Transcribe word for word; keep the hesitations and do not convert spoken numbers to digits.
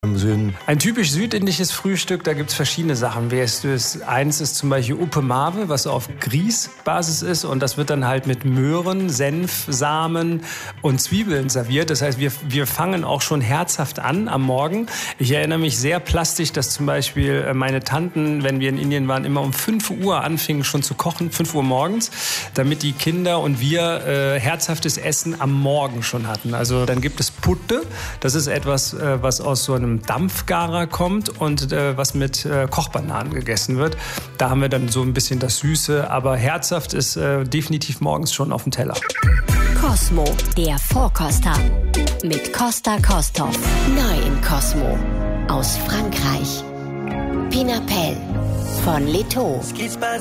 Ein typisch südindisches Frühstück, da gibt es verschiedene Sachen. Eins ist zum Beispiel Uppe Mave, was auf Grießbasis ist und das wird dann halt mit Möhren, Senf, Samen und Zwiebeln serviert. Das heißt, wir, wir fangen auch schon herzhaft an am Morgen. Ich erinnere mich sehr plastisch, dass zum Beispiel meine Tanten, wenn wir in Indien waren, immer um fünf Uhr anfingen schon zu kochen, fünf Uhr morgens, damit die Kinder und wir äh, herzhaftes Essen am Morgen schon hatten. Also dann gibt es Putte, das ist etwas, äh, was aus so einem Dampfgarer kommt und äh, was mit äh, Kochbananen gegessen wird. Da haben wir dann so ein bisschen das Süße, aber herzhaft ist äh, definitiv morgens schon auf dem Teller. Cosmo, der Vorkoster mit Costa Kostov. Neu in Cosmo. Aus Frankreich. Pinapel von Leto.